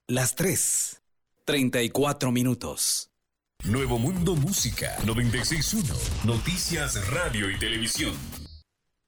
Las 3:34. Nuevo Mundo Música 96.1. Noticias, radio y televisión.